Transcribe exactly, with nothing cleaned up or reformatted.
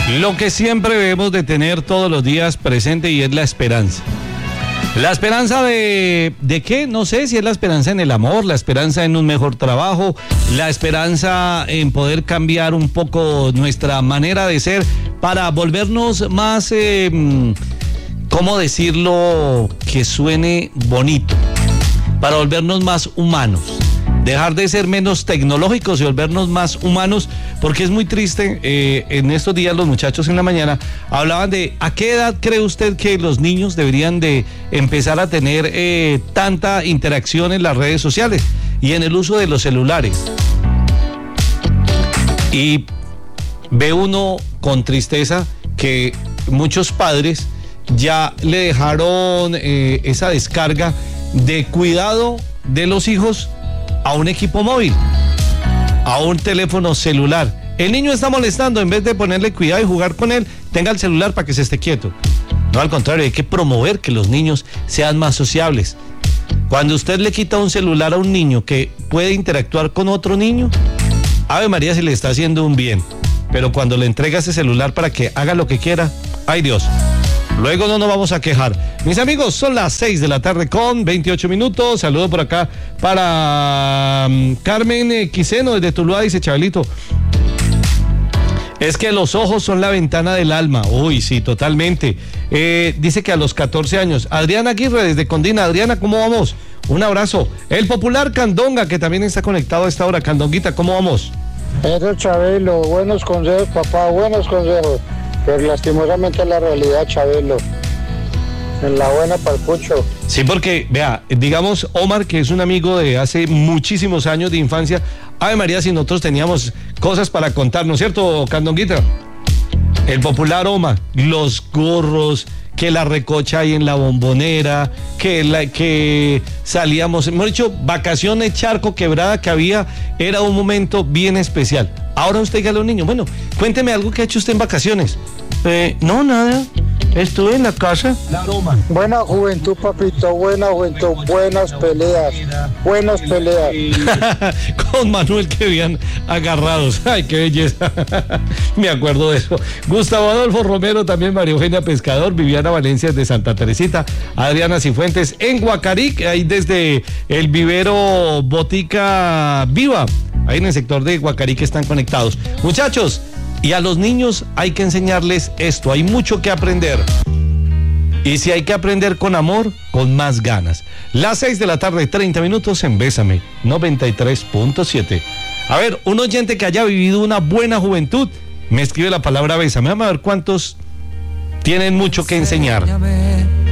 Lo que siempre debemos de tener todos los días presente y es la esperanza. La esperanza de, ¿de qué? No sé si es la esperanza en el amor, la esperanza en un mejor trabajo, la esperanza en poder cambiar un poco nuestra manera de ser para volvernos más, eh, ¿cómo decirlo? Que suene bonito, para volvernos más humanos. Dejar de ser menos tecnológicos y volvernos más humanos, porque es muy triste. Eh, en estos días los muchachos en la mañana hablaban de ¿a qué edad cree usted que los niños deberían de empezar a tener eh, tanta interacción en las redes sociales y en el uso de los celulares? Y ve uno con tristeza que muchos padres ya le dejaron eh, esa descarga de cuidado de los hijos a un equipo móvil, a un teléfono celular. El niño está molestando, en vez de ponerle cuidado y jugar con él, tenga el celular para que se esté quieto. No, al contrario, hay que promover que los niños sean más sociables. Cuando usted le quita un celular a un niño que puede interactuar con otro niño, Ave María si le está haciendo un bien. Pero cuando le entrega ese celular para que haga lo que quiera, ¡ay Dios! Luego no nos vamos a quejar. Mis amigos, son las seis de la tarde con veintiocho minutos. Saludo por acá para um, Carmen eh, Quiseno desde Tuluá, dice Chabelito. Es que los ojos son la ventana del alma. Uy, sí, totalmente. Eh, dice que a los catorce años. Adriana Aguirre desde Condina. Adriana, ¿cómo vamos? Un abrazo. El popular Candonga, que también está conectado a esta hora. Candonguita, ¿cómo vamos? Eso, Chabelo. Buenos consejos, papá. Buenos consejos. Pero lastimosamente la realidad, Chabelo. En la buena palpucho. Sí, porque, vea, digamos, Omar, que es un amigo de hace muchísimos años de infancia, Ave María, si nosotros teníamos cosas para contar, ¿no es cierto, Candonguita? El popular Omar, los gorros, que la recocha ahí en la Bombonera, que, la, que salíamos, hemos dicho, vacaciones, charco, quebrada que había, era un momento bien especial. Ahora usted dígale a un niño, bueno, cuénteme algo que ha hecho usted en vacaciones. Eh, no, nada, estuve en la casa. La Roma. Buena juventud, papito, buena juventud, buenas peleas, buenas peleas. Con Manuel que habían agarrados, ay, qué belleza. Me acuerdo de eso. Gustavo Adolfo Romero, también María Eugenia Pescador, Viviana Valencia de Santa Teresita, Adriana Cifuentes en Guacaric, ahí desde el vivero Botica Viva, ahí en el sector de Guacaric están conectados. Muchachos, y a los niños hay que enseñarles esto, hay mucho que aprender. Y si hay que aprender con amor, con más ganas. Las seis de la tarde, treinta minutos en Bésame, noventa y tres punto siete. A ver, un oyente que haya vivido una buena juventud, me escribe la palabra Bésame. Vamos a ver cuántos tienen mucho que enseñar.